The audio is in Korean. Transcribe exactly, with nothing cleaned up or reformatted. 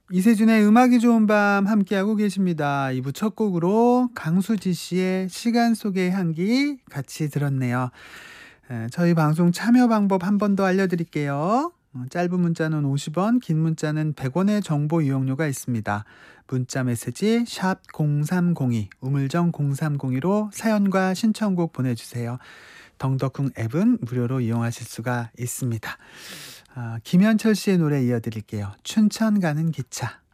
이세준의 음악이 좋은 밤 함께하고 계십니다. 이 부 첫 곡으로 강수지 씨의 시간 속의 향기 같이 들었네요. 에, 저희 방송 참여 방법 한 번 더 알려드릴게요. 어, 짧은 문자는 오십 원, 긴 문자는 백 원의 정보 이용료가 있습니다. 문자 메시지 샵 공삼공이, 우물정 공삼공이로 사연과 신청곡 보내주세요. 덩덕궁 앱은 무료로 이용하실 수가 있습니다. 아, 김현철 씨의 노래 이어드릴게요. 춘천 가는 기차.